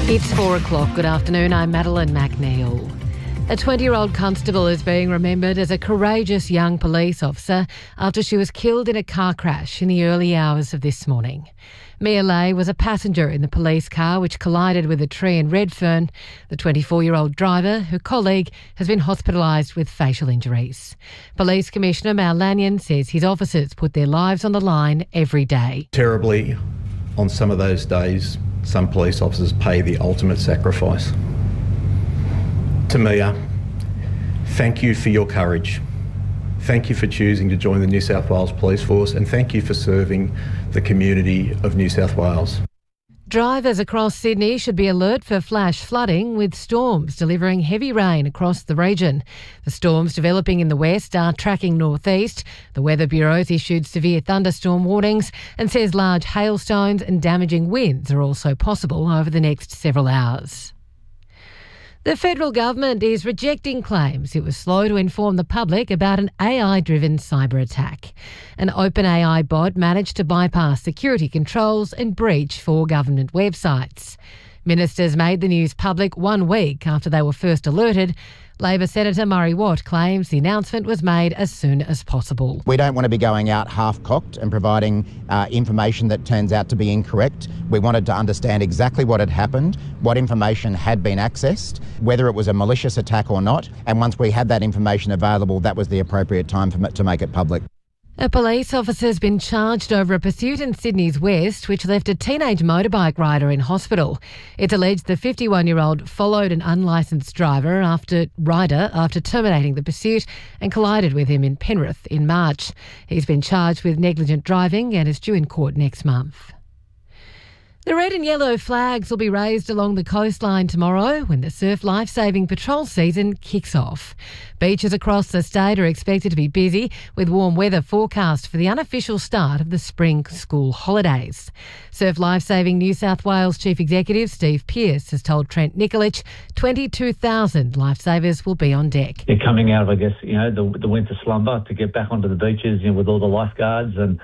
It's 4 o'clock. Good afternoon. I'm Madeline McNeil. A 20-year-old constable is being remembered as a courageous young police officer after she was killed in a car crash in the early hours of this morning. Mia Lay was a passenger in the police car which collided with a tree in Redfern. The 24-year-old driver, her colleague, has been hospitalised with facial injuries. Police Commissioner Mal Lanyon says his officers put their lives on the line every day. Terribly, on some of those days, some police officers pay the ultimate sacrifice. To Mia, thank you for your courage. Thank you for choosing to join the New South Wales Police Force, and thank you for serving the community of New South Wales. Drivers across Sydney should be alert for flash flooding, with storms delivering heavy rain across the region. The storms developing in the west are tracking northeast. The Weather Bureau's issued severe thunderstorm warnings and says large hailstones and damaging winds are also possible over the next several hours. The federal government is rejecting claims it was slow to inform the public about an AI-driven cyber attack. An OpenAI bot managed to bypass security controls and breach 4 government websites. Ministers made the news public 1 week after they were first alerted. Labor Senator Murray Watt claims the announcement was made as soon as possible. We don't want to be going out half-cocked and providing information that turns out to be incorrect. We wanted to understand exactly what had happened, what information had been accessed, whether it was a malicious attack or not, and once we had that information available, that was the appropriate time to make it public. A police officer's been charged over a pursuit in Sydney's west which left a teenage motorbike rider in hospital. It's alleged the 51-year-old followed an unlicensed driver after terminating the pursuit and collided with him in Penrith in March. He's been charged with negligent driving and is due in court next month. The red and yellow flags will be raised along the coastline tomorrow when the Surf Lifesaving Patrol season kicks off. Beaches across the state are expected to be busy with warm weather forecast for the unofficial start of the spring school holidays. Surf Lifesaving New South Wales Chief Executive Steve Pearce has told Trent Nikolic 22,000 lifesavers will be on deck. They're coming out of, the winter slumber to get back onto the beaches, with all the lifeguards, and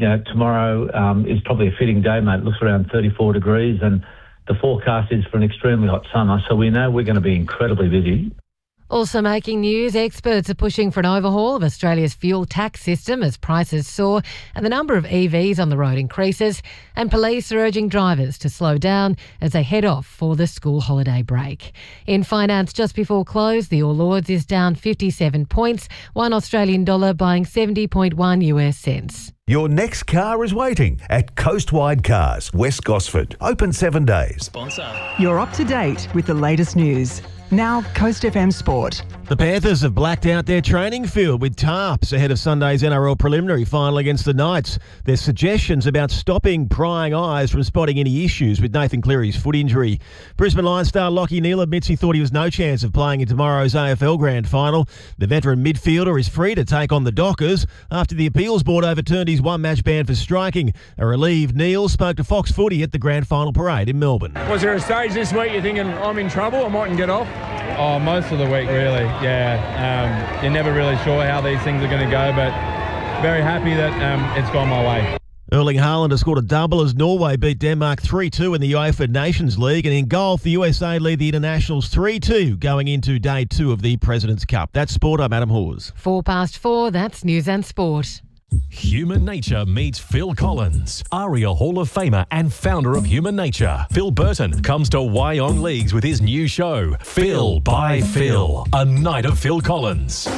tomorrow is probably a fitting day, mate. It looks around 34 degrees and the forecast is for an extremely hot summer, so we know we're going to be incredibly busy. Also making news, experts are pushing for an overhaul of Australia's fuel tax system as prices soar and the number of EVs on the road increases, and police are urging drivers to slow down as they head off for the school holiday break. In finance, just before close, the All Ords is down 57 points, $1 Australian dollar buying 70.1 US cents. Your next car is waiting at Coastwide Cars, West Gosford. Open 7 days. Sponsor. You're up to date with the latest news. Now, Coast FM Sport. The Panthers have blacked out their training field with tarps ahead of Sunday's NRL preliminary final against the Knights. There's suggestions about stopping prying eyes from spotting any issues with Nathan Cleary's foot injury. Brisbane Lions star Lachie Neale admits he thought he was no chance of playing in tomorrow's AFL Grand Final. The veteran midfielder is free to take on the Dockers after the appeals board overturned his one-match ban for striking. A relieved Neale spoke to Fox Footy at the Grand Final parade in Melbourne. Was there a stage this week you're thinking, I'm in trouble, I mightn't get off? Oh, most of the week, really, yeah. You're never really sure how these things are going to go, but very happy that it's gone my way. Erling Haaland has scored a double as Norway beat Denmark 3-2 in the UEFA Nations League. And in golf, the USA lead the internationals 3-2 going into day 2 of the President's Cup. That's sport. I'm Adam Hawes. 4:04, that's news and sport. Human Nature meets Phil Collins, ARIA Hall of Famer and founder of Human Nature. Phil Burton comes to Wyong Leagues with his new show, Phil by Phil, a night of Phil Collins.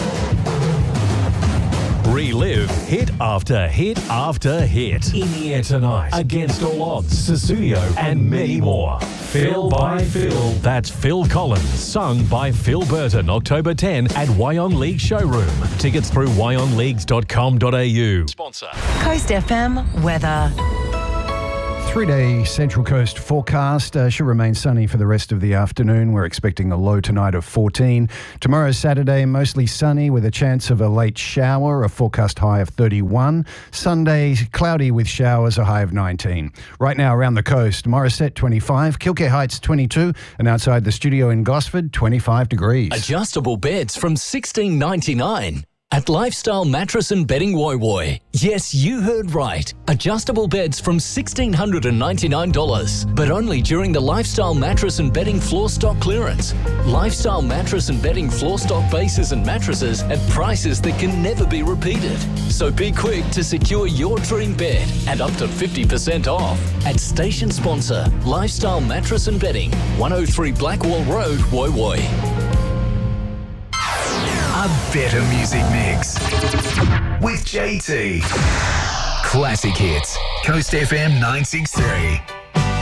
Relive hit after hit after hit. In the air tonight, Against All Odds, Susudio, and many more. Phil by Phil. That's Phil Collins, sung by Phil Burton, October 10 at Wyong League Showroom. Tickets through wyongleagues.com.au. Sponsor. Coast FM weather. 3-day Central Coast forecast should remain sunny for the rest of the afternoon. We're expecting a low tonight of 14. Tomorrow, Saturday, mostly sunny with a chance of a late shower, a forecast high of 31. Sunday, cloudy with showers, a high of 19. Right now around the coast, Morisset 25, Kilcare Heights 22, and outside the studio in Gosford, 25 degrees. Adjustable beds from $16.99. at Lifestyle Mattress and Bedding Woy Woy. Yes, you heard right. Adjustable beds from $1,699, but only during the Lifestyle Mattress and Bedding floor stock clearance. Lifestyle Mattress and Bedding floor stock bases and mattresses at prices that can never be repeated. So be quick to secure your dream bed and up to 50% off at station sponsor Lifestyle Mattress and Bedding, 103 Blackwall Road, Woy Woy. A better music mix with JT. Classic hits. Coast FM 963.